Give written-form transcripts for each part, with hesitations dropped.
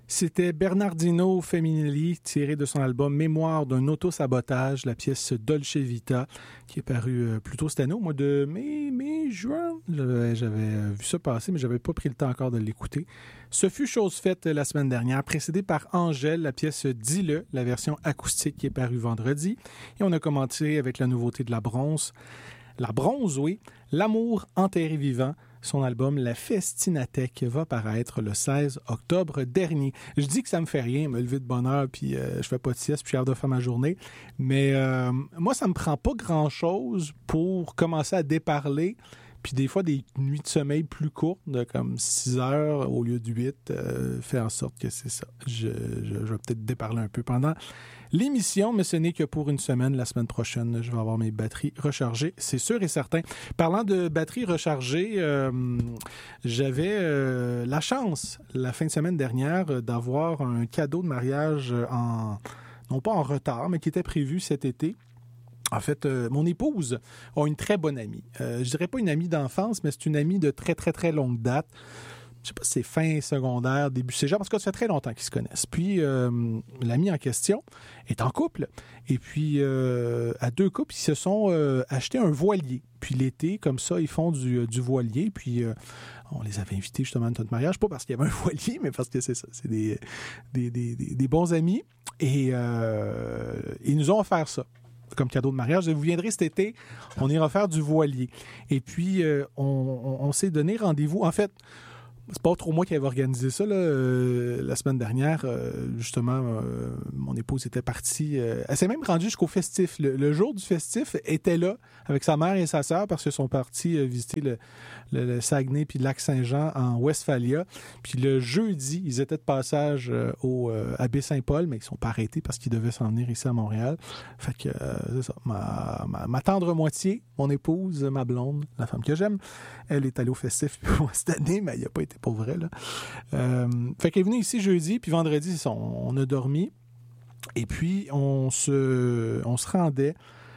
C'était Bernardino Feminelli, tiré de son album Mémoire d'un autosabotage, la pièce Dolce Vita, qui est parue plus tôt cette année, au mois de mai-juin. J'avais vu ça passer, mais j'avais pas pris le temps encore de l'écouter. Ce fut chose faite la semaine dernière, précédée par Angèle, la pièce Dis-le, la version acoustique qui est parue vendredi. Et on a commencé avec la nouveauté de la Bronze. La Bronze, oui, L'amour enterré vivant. Son album La Festinathèque va paraître le 16 octobre dernier. Je dis que ça me fait rien, me lever de bonne heure, puis je fais pas de sieste, puis je suis hâte de faire ma journée. Mais moi, ça me prend pas grand-chose pour commencer à déparler. Puis des fois, des nuits de sommeil plus courtes, de comme 6 heures au lieu de 8, fait en sorte que c'est ça. Je vais peut-être déparler un peu pendant l'émission, mais ce n'est que pour une semaine. La semaine prochaine, je vais avoir mes batteries rechargées, c'est sûr et certain. Parlant de batteries rechargées, j'avais la chance, la fin de semaine dernière, d'avoir un cadeau de mariage non pas en retard, mais qui était prévu cet été. En fait, mon épouse a une très bonne amie. Je dirais pas une amie d'enfance, mais c'est une amie de très, très, très longue date. Je sais pas si c'est fin secondaire, début cégep, parce que ça fait très longtemps qu'ils se connaissent. Puis, l'ami en question est en couple. Et puis, à deux couples, ils se sont achetés un voilier. Puis l'été, comme ça, ils font du voilier. Puis, on les avait invités justement à notre mariage, pas parce qu'il y avait un voilier, mais parce que c'est ça, c'est des bons amis. Et ils nous ont offert ça comme cadeau de mariage. Vous viendrez cet été, on ira faire du voilier. Et puis, on s'est donné rendez-vous. En fait, c'est pas trop moi qui avais organisé ça, là. La semaine dernière, justement, mon épouse était partie. Elle s'est même rendue jusqu'au festif. Le jour du festif, elle était là avec sa mère et sa sœur parce qu'ils sont partis visiter le Saguenay puis le lac Saint-Jean en Westphalia. Puis le jeudi, ils étaient de passage à Baie-Saint-Paul, mais ils sont pas arrêtés parce qu'ils devaient s'en venir ici à Montréal. Fait que c'est ça. Ma tendre moitié, mon épouse, ma blonde, la femme que j'aime, elle est allée au festif cette année, mais elle n'y a pas été pour vrai, là. Fait qu'elle est venue ici jeudi, puis vendredi, c'est ça, on a dormi. Et puis, on se rendait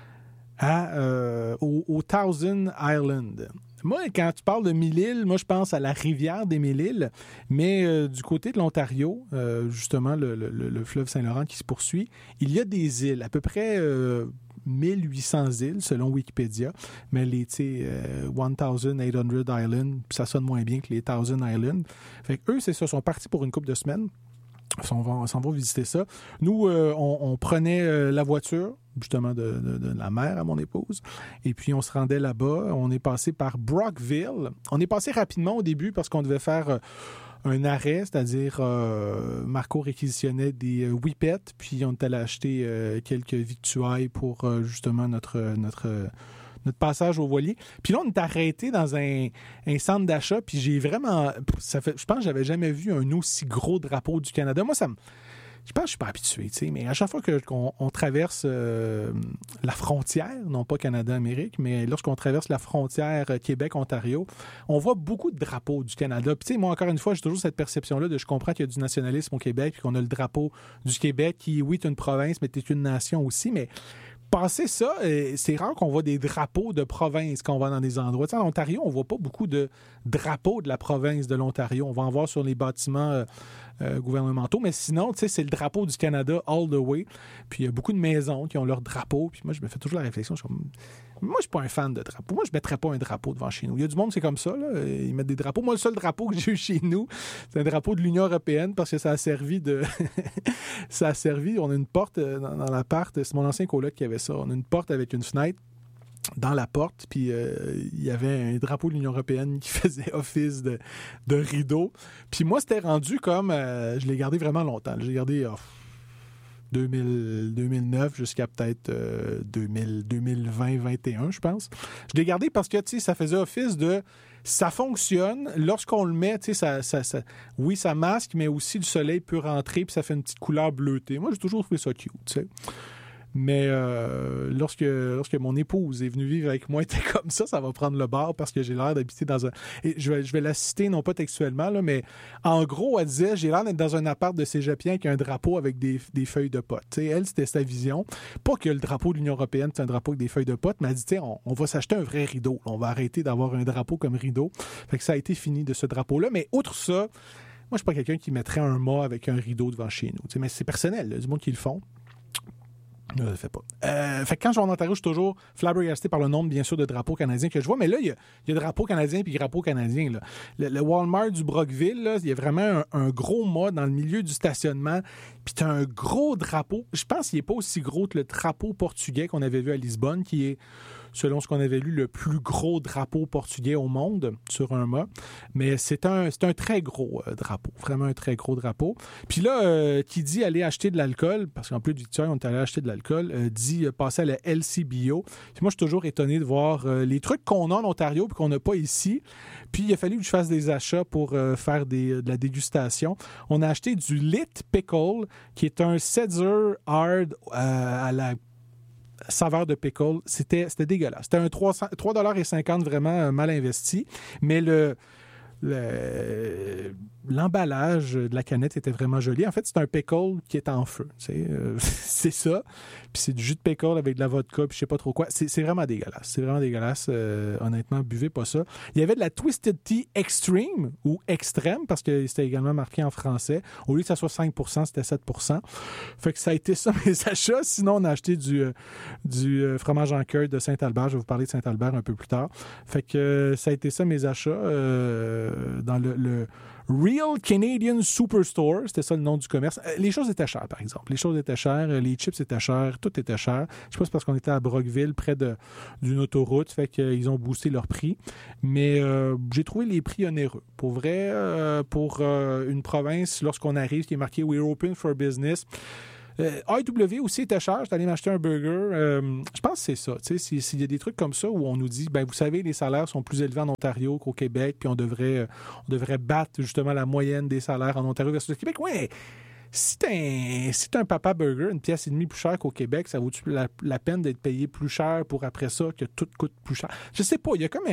au Thousand Island. Moi, quand tu parles de Mille-Îles, moi, je pense à la rivière des Mille-Îles, mais du côté de l'Ontario, justement, le fleuve Saint-Laurent qui se poursuit, il y a des îles, à peu près 1800 îles, selon Wikipédia, mais les 1800 Islands, ça sonne moins bien que les 1000 Islands. Fait qu'eux, c'est ça, sont partis pour une couple de semaines. Ils s'en vont visiter ça. Nous, on prenait la voiture, justement, de la mère à mon épouse, et puis on se rendait là-bas. On est passé par Brockville. On est passé rapidement au début parce qu'on devait faire un arrêt, c'est-à-dire Marco réquisitionnait des whippets, puis on est allé acheter quelques victuailles pour justement notre passage au voilier. Puis là, on est arrêté dans un centre d'achat, puis j'ai vraiment... je pense que j'avais jamais vu un aussi gros drapeau du Canada. Moi, je pense que je suis pas habitué, tu sais, mais à chaque fois qu'on traverse la frontière, non pas Canada-Amérique, mais lorsqu'on traverse la frontière Québec-Ontario, on voit beaucoup de drapeaux du Canada. Puis tu sais, moi, encore une fois, j'ai toujours cette perception-là je comprends qu'il y a du nationalisme au Québec, puis qu'on a le drapeau du Québec qui, oui, est une province, mais est une nation aussi, mais passer ça, c'est rare qu'on voit des drapeaux de province quand on va dans des endroits. Tu sais, en Ontario, on voit pas beaucoup de drapeaux de la province de l'Ontario. On va en voir sur les bâtiments gouvernementaux, mais sinon, tu sais, c'est le drapeau du Canada all the way. Puis il y a beaucoup de maisons qui ont leur drapeau. Puis moi, je me fais toujours la réflexion. Moi, je suis pas un fan de drapeau. Moi, je mettrais pas un drapeau devant chez nous. Il y a du monde, c'est comme ça, là. Ils mettent des drapeaux. Moi, le seul drapeau que j'ai eu chez nous, c'est un drapeau de l'Union européenne parce que ça a servi on a une porte dans l'appart. C'est mon ancien coloc qui avait ça. On a une porte avec une fenêtre dans la porte, puis il y avait un drapeau de l'Union européenne qui faisait office de rideau. Puis moi, c'était rendu comme... je l'ai gardé vraiment longtemps. Je l'ai gardé... 2009 jusqu'à peut-être 2020-2021, je pense. Je l'ai gardé parce que, tu sais, ça faisait office de... Ça fonctionne. Lorsqu'on le met, tu sais, oui, ça masque, mais aussi le soleil peut rentrer puis ça fait une petite couleur bleutée. Moi, j'ai toujours trouvé ça cute, tu sais. Mais lorsque mon épouse est venue vivre avec moi, elle était comme ça va prendre le bord parce que j'ai l'air d'habiter dans un... Et je vais la citer, non pas textuellement, là, mais en gros, elle disait, j'ai l'air d'être dans un appart de cégepien avec un drapeau avec des feuilles de pote. T'sais, elle, c'était sa vision. Pas que le drapeau de l'Union européenne, c'est un drapeau avec des feuilles de pote, mais elle dit, on va s'acheter un vrai rideau. On va arrêter d'avoir un drapeau comme rideau. Fait que ça a été fini de ce drapeau-là. Mais outre ça, Moi, je suis pas quelqu'un qui mettrait un mât avec un rideau devant chez nous. Mais c'est personnel, là, du monde qui le font. Je le fais pas. Fait que quand je vais en Ontario, je suis toujours flabbergasté par le nombre, bien sûr, de drapeaux canadiens que je vois. Mais là, il y a drapeaux canadiens puis drapeaux canadiens. Là. Le Walmart du Brockville, là, il y a vraiment un gros mât dans le milieu du stationnement. Puis tu as un gros drapeau. Je pense qu'il n'est pas aussi gros que le drapeau portugais qu'on avait vu à Lisbonne, qui est, selon ce qu'on avait lu, le plus gros drapeau portugais au monde sur un mât. Mais c'est un très gros drapeau, vraiment un très gros drapeau. Puis là, qui dit aller acheter de l'alcool, parce qu'en plus du Victoria, on est allé acheter de l'alcool, dit passer à la LCBO. Puis moi, je suis toujours étonné de voir les trucs qu'on a en Ontario et qu'on n'a pas ici. Puis il a fallu que je fasse des achats pour faire de la dégustation. On a acheté du Lit Pickle, qui est un Seltzer hard à la saveur de pickle. C'était dégueulasse. C'était un 3,50$ vraiment mal investi. Mais l'emballage de la canette était vraiment joli. En fait, c'est un pickle qui est en feu. C'est ça. Puis c'est du jus de pickle avec de la vodka, puis je sais pas trop quoi. C'est vraiment dégueulasse. C'est vraiment dégueulasse. Honnêtement, buvez pas ça. Il y avait de la Twisted Tea Extreme ou Extrême, parce que c'était également marqué en français. Au lieu que ça soit 5%, c'était 7%. Fait que ça a été ça mes achats. Sinon, on a acheté du fromage en curd de Saint-Albert. Je vais vous parler de Saint-Albert un peu plus tard. Fait que ça a été ça mes achats dans le Real Canadian Superstore, c'était ça le nom du commerce. Les choses étaient chères, par exemple. Les choses étaient chères, les chips étaient chers, tout était cher. Je sais pas si c'est parce qu'on était à Brockville, près d'une autoroute, fait qu'ils ont boosté leur prix. Mais j'ai trouvé les prix onéreux. Pour vrai, pour une province, lorsqu'on arrive, qui est marqué « We're open for business », AEW aussi était cher. J'étais allé m'acheter un burger. Je pense que c'est ça. S'il y a des trucs comme ça où on nous dit, vous savez, les salaires sont plus élevés en Ontario qu'au Québec, puis on devrait battre justement la moyenne des salaires en Ontario versus le Québec. Ouais. Si t'as un Papa Burger, une pièce et demie plus cher qu'au Québec, ça vaut-tu la peine d'être payé plus cher pour après ça que tout coûte plus cher? Je sais pas. Il y a comme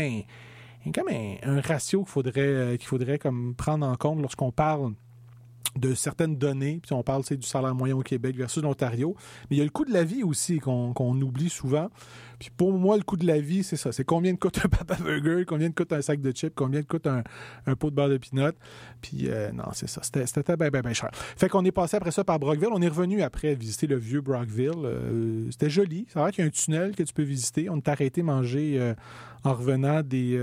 un ratio qu'il faudrait comme prendre en compte lorsqu'on parle de certaines données, puis on parle du salaire moyen au Québec versus l'Ontario, mais il y a le coût de la vie aussi qu'on oublie souvent. Puis pour moi, le coût de la vie, c'est ça. C'est combien coûte un Papa Burger, combien coûte un sac de chips, combien coûte un pot de beurre de pinot. Puis non, c'est ça. C'était bien cher. Fait qu'on est passé après ça par Brockville. On est revenu après visiter le vieux Brockville. C'était joli. Ça a l'air qu'il y a un tunnel que tu peux visiter. On est arrêté manger en revenant des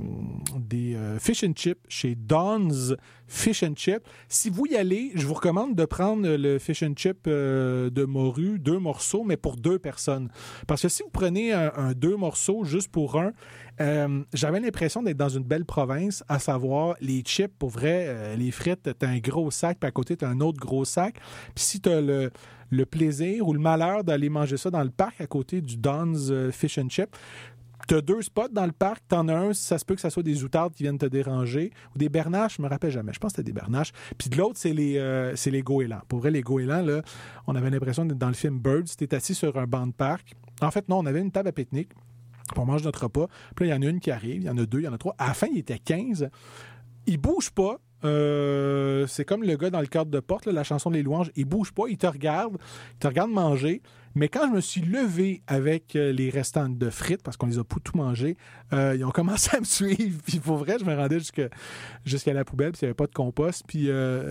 fish and chips chez Don's Fish and Chips. Si vous y allez, je vous recommande de prendre le fish and chip de morue, 2 morceaux, mais pour 2 personnes. Parce que si vous prenez un 2 morceaux juste pour un, j'avais l'impression d'être dans une belle province, à savoir les chips, pour vrai, les frites, t'as un gros sac, puis à côté, t'as un autre gros sac. Puis si t'as le plaisir ou le malheur d'aller manger ça dans le parc à côté du Don's Fish and Chips, t'as 2 spots dans le parc, t'en as un, ça se peut que ça soit des outardes qui viennent te déranger, ou des bernaches, je me rappelle jamais, je pense que c'était des bernaches. Puis de l'autre, c'est les goélands. Pour vrai, les goélands, là, on avait l'impression d'être dans le film Birds, t'es assis sur un banc de parc. En fait, non, on avait une table à pique-nique, puis on mange notre repas, puis là, il y en a une qui arrive, il y en a 2, il y en a 3. À la fin, il était 15. Ils bougent pas. C'est comme le gars dans le cadre de porte, là, la chanson des louanges. Il bouge pas, il te regarde manger. Mais quand je me suis levé avec les restants de frites, parce qu'on les a pas tout mangés, ils ont commencé à me suivre. Puis pour vrai, je me rendais jusqu'à la poubelle, puis il n'y avait pas de compost. Puis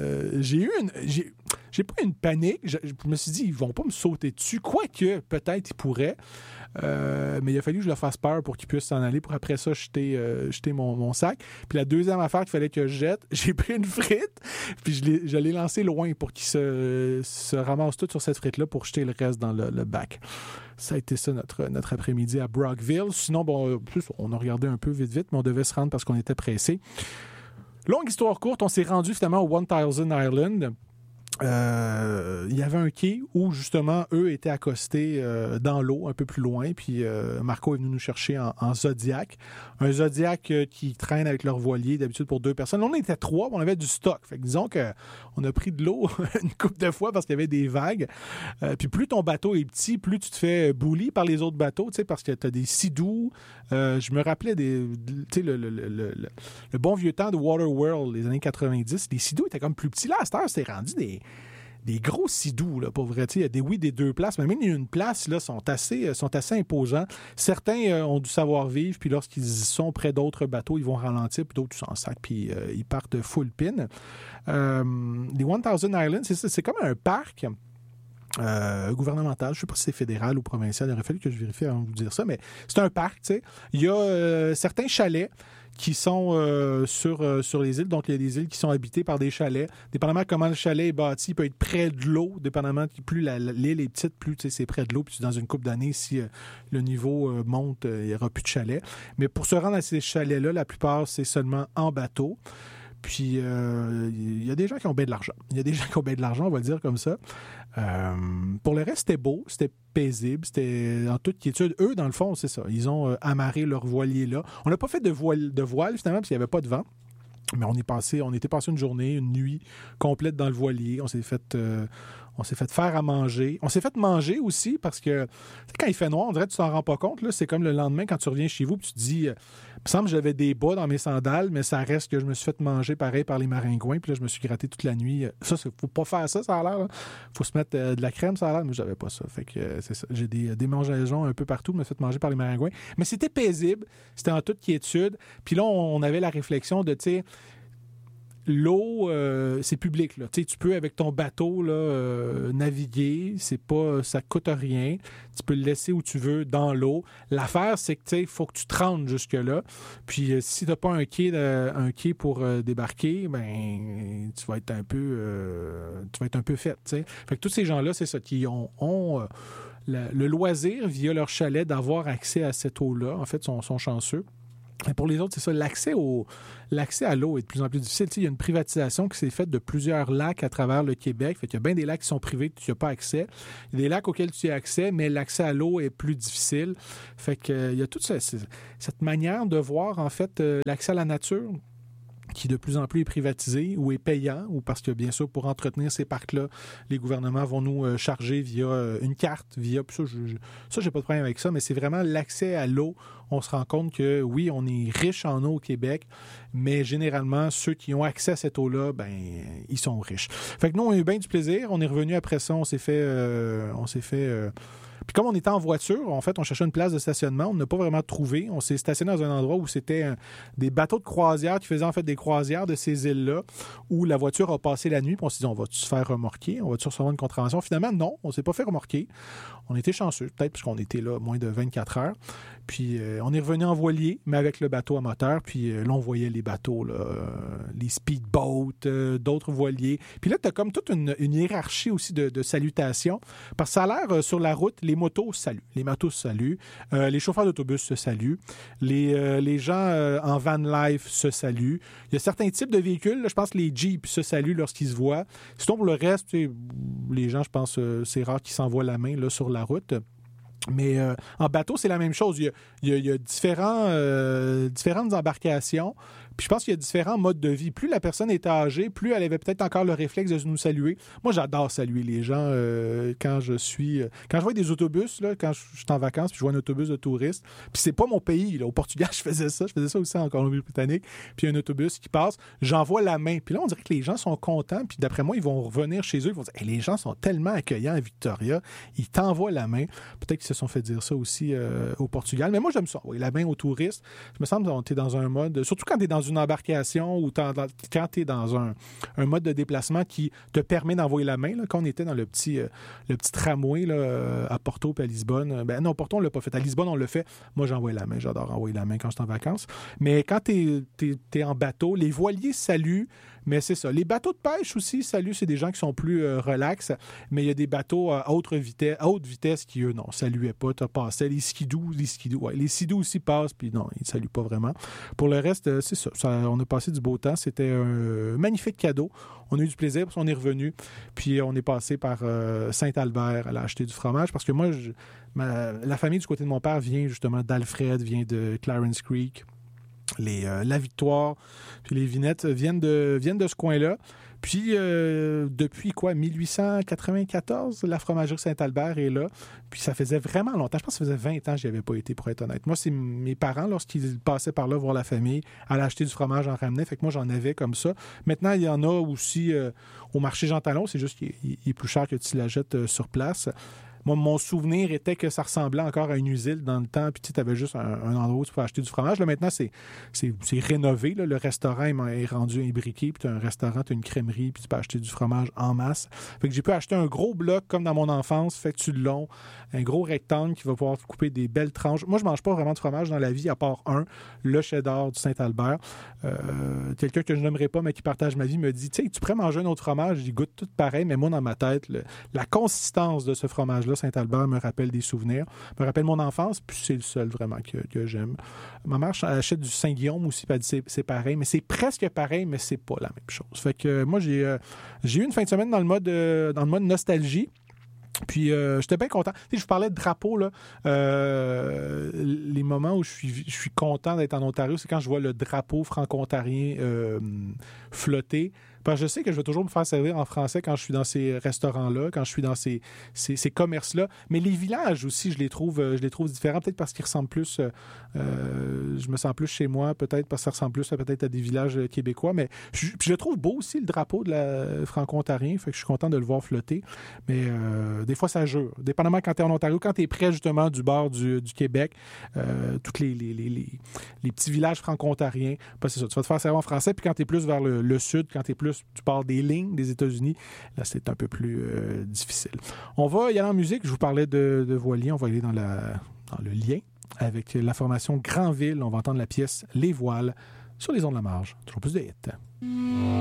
j'ai pas une panique. Je me suis dit, ils vont pas me sauter dessus. Quoique, peut-être, ils pourraient. Mais il a fallu que je leur fasse peur pour qu'ils puissent s'en aller, pour après ça jeter mon sac. Puis la deuxième affaire qu'il fallait que je jette, j'ai pris une frite, puis je l'ai lancée loin pour qu'ils se ramassent tout sur cette frite-là pour jeter le reste dans le bac. Ça a été ça notre après-midi à Brockville. Sinon, bon, plus on a regardé un peu vite, mais on devait se rendre parce qu'on était pressés. Longue histoire courte, on s'est rendu finalement au 1000 Island. Il y avait un quai où justement eux étaient accostés dans l'eau un peu plus loin, puis Marco est venu nous chercher en Zodiac, un Zodiac qui traîne avec leur voilier d'habitude pour 2 personnes. Là, on était 3, on avait du stock, fait que disons qu'on a pris de l'eau une couple de fois parce qu'il y avait des vagues, puis plus ton bateau est petit, plus tu te fais bully par les autres bateaux, tu sais, parce que tu as des sidous. Je me rappelais le bon vieux temps de Waterworld, les années 90, les sidous étaient comme plus petits. Là, à cette heure, c'était rendu des des gros sidous, là, pour vrai. Il y a des 2 places, mais même une place, là, sont assez imposants. Certains ont du savoir-vivre, puis lorsqu'ils sont près d'autres bateaux, ils vont ralentir, puis d'autres s'en sac, puis ils partent full pin. Les 1000 Islands, c'est comme un parc gouvernemental. Je ne sais pas si c'est fédéral ou provincial. Il aurait fallu que je vérifie avant de vous dire ça, mais c'est un parc, tu sais. Il y a certains chalets qui sont sur les îles. Donc, il y a des îles qui sont habitées par des chalets. Dépendamment de comment le chalet est bâti, il peut être près de l'eau. Dépendamment, plus l'île est petite, plus c'est près de l'eau. Puis dans une couple d'années, si le niveau monte, il n'y aura plus de chalets. Mais pour se rendre à ces chalets-là, la plupart, c'est seulement en bateau. Puis, il y a des gens qui ont bien de l'argent. Il y a des gens qui ont bien de l'argent, on va le dire comme ça. Pour le reste, c'était beau, c'était paisible, c'était en toute quiétude. Eux, dans le fond, c'est ça. Ils ont amarré leur voilier là. On n'a pas fait de voile finalement, parce qu'il n'y avait pas de vent. Mais on était passé une journée, une nuit complète dans le voilier. On s'est fait faire à manger. On s'est fait manger aussi parce que quand il fait noir, on dirait que tu t'en rends pas compte. Là, c'est comme le lendemain quand tu reviens chez vous et tu te dis, il me semble que j'avais des bas dans mes sandales, mais ça reste que je me suis fait manger pareil par les maringouins. Puis là, je me suis gratté toute la nuit. Ça, faut pas faire ça a l'air. Faut se mettre de la crème, ça a l'air. Mais j'avais pas ça. Fait que c'est ça. J'ai des démangeaisons un peu partout. Je me suis fait manger par les maringouins. Mais c'était paisible. C'était en toute quiétude. Puis là, on avait la réflexion de, tu sais, l'eau, c'est public. Là. Tu peux, avec ton bateau, là, naviguer. Ça coûte rien. Tu peux le laisser où tu veux dans l'eau. L'affaire, c'est que il faut que tu te rendes jusque-là. Puis, si tu n'as pas un quai pour débarquer, ben tu vas être un peu fait. T'sais. Fait que tous ces gens-là, c'est ça, qui ont le loisir, via leur chalet, d'avoir accès à cette eau-là. En fait, sont chanceux. Et pour les autres, c'est ça, l'accès à l'eau est de plus en plus difficile. Il y a une privatisation qui s'est faite de plusieurs lacs à travers le Québec. Fait qu'il y a bien des lacs qui sont privés que tu n'as pas accès. Il y a des lacs auxquels tu as accès, mais l'accès à l'eau est plus difficile. Fait qu'il y a toute cette manière de voir, en fait, l'accès à la nature qui de plus en plus est privatisé ou est payant, ou parce que, bien sûr, pour entretenir ces parcs-là, les gouvernements vont nous charger via une carte, via... Ça, j'ai pas de problème avec ça, mais c'est vraiment l'accès à l'eau. On se rend compte que, oui, on est riche en eau au Québec, mais généralement, ceux qui ont accès à cette eau-là, ben, ils sont riches. Fait que nous, on a eu bien du plaisir. On est revenu après ça, on s'est fait puis comme on était en voiture, en fait, on cherchait une place de stationnement. On n'a pas vraiment trouvé. On s'est stationné dans un endroit où c'était des bateaux de croisière qui faisaient en fait des croisières de ces îles-là, où la voiture a passé la nuit. Puis on s'est dit, on va-tu se faire remorquer? On va-tu recevoir une contravention? Finalement, non, on ne s'est pas fait remorquer. On était chanceux, peut-être parce qu'on était là moins de 24 heures. Puis on est revenu en voilier, mais avec le bateau à moteur. Puis là, on voyait les bateaux, là, les speedboats, d'autres voiliers. Puis là, tu as comme toute une hiérarchie aussi de salutations. Parce que ça a l'air, sur la route, les motos saluent. Les motos se saluent. Les chauffeurs d'autobus se saluent. Les gens en van life se saluent. Il y a certains types de véhicules. Là, je pense que les Jeeps se saluent lorsqu'ils se voient. Sinon, pour le reste, les gens, je pense, c'est rare qu'ils s'envoient la main là, sur la route. Mais en bateau, c'est la même chose. Il y a différentes embarcations. Puis je pense qu'il y a différents modes de vie. Plus la personne est âgée, plus elle avait peut-être encore le réflexe de nous saluer. Moi, j'adore saluer les gens quand je vois des autobus, là, quand je suis en vacances, puis je vois un autobus de touristes. Puis c'est pas mon pays. Là. Au Portugal, je faisais ça. Je faisais ça aussi en Colombie-Britannique. Puis il y a un autobus qui passe, j'envoie la main. Puis là, on dirait que les gens sont contents. Puis d'après moi, ils vont revenir chez eux. Ils vont dire, hey, les gens sont tellement accueillants à Victoria. Ils t'envoient la main. Peut-être qu'ils se sont fait dire ça aussi au Portugal. Mais moi, j'aime ça. Oui, la main aux touristes. Je me semble que tu es dans un mode... Surtout quand tu es dans une embarcation ou quand tu es dans un mode de déplacement qui te permet d'envoyer la main. Là, quand on était dans le petit tramway là, à Porto et à Lisbonne, non, Porto, on ne l'a pas fait. À Lisbonne, on l'a fait. Moi, j'envoie la main. J'adore envoyer la main quand je suis en vacances. Mais quand tu es en bateau, les voiliers saluent, mais c'est ça. Les bateaux de pêche aussi saluent. C'est des gens qui sont plus relax, mais il y a des bateaux à haute vitesse qui, eux, non, saluaient pas. Tu as passé. Les skidoo, ouais. Les skidoo aussi passent, puis non, ils ne saluent pas vraiment. Pour le reste, c'est ça. On a passé du beau temps. C'était un magnifique cadeau. On a eu du plaisir parce qu'on est revenu. Puis on est passé par Saint-Albert à aller acheter du fromage parce que moi, la famille du côté de mon père vient justement d'Alfred, vient de Clarence Creek. La Victoire, puis les vignettes viennent de ce coin-là. Puis, depuis 1894, la fromagerie Saint-Albert est là. Puis, ça faisait vraiment longtemps. Je pense que ça faisait 20 ans que j'y avais pas été, pour être honnête. Moi, c'est mes parents, lorsqu'ils passaient par là voir la famille, allaient acheter du fromage, en ramenaient. Fait que moi, j'en avais comme ça. Maintenant, il y en a aussi au marché Jean Talon. C'est juste qu'il est plus cher que tu l'achètes sur place. Moi, mon souvenir était que ça ressemblait encore à une usine dans le temps, puis tu avais juste un endroit où tu pouvais acheter du fromage. Là, maintenant, c'est rénové. Là. Le restaurant est rendu imbriqué, puis tu as un restaurant, tu as une crèmerie, puis tu peux acheter du fromage en masse. Fait que j'ai pu acheter un gros bloc, comme dans mon enfance, fait tu le long, un gros rectangle qui va pouvoir couper des belles tranches. Moi, je mange pas vraiment de fromage dans la vie, à part le cheddar du Saint-Albert. Quelqu'un que je n'aimerais pas, mais qui partage ma vie, me dit, tu sais, tu pourrais manger un autre fromage, j'y goûte tout pareil, mais moi, dans ma tête, la consistance de ce fromage-là, Saint-Albert, me rappelle des souvenirs, me rappelle mon enfance, puis c'est le seul vraiment que j'aime. Ma mère achète du Saint-Guillaume aussi, puis elle dit c'est pareil, mais c'est presque pareil, mais c'est pas la même chose. Fait que moi, j'ai eu une fin de semaine dans le mode nostalgie. Puis, j'étais bien content. Tu sais, je vous parlais de drapeau, là. Les moments où je suis content d'être en Ontario, c'est quand je vois le drapeau franco-ontarien flotter. Parce que je sais que je vais toujours me faire servir en français quand je suis dans ces restaurants-là, quand je suis dans ces commerces-là. Mais les villages aussi, je les trouve différents. Peut-être parce qu'ils ressemblent plus... je me sens plus chez moi, peut-être parce que ça ressemble plus peut-être à des villages québécois. Mais puis je le trouve beau aussi, le drapeau de la franco-ontarien. Fait que je suis content de le voir flotter. Mais des fois, ça jure. Dépendamment quand tu es en Ontario, quand tu es près justement du bord du Québec, tous les petits villages franco-ontariens, c'est ça, tu vas te faire servir en français. Puis quand tu es plus vers le sud, quand tu es plus du bord des lignes des États-Unis, là, c'est un peu plus difficile. On va y aller en musique. Je vous parlais de voilier. On va aller dans le lien avec la formation Grandville. On va entendre la pièce Les Voiles sur les ondes de la marge. Toujours plus de hits.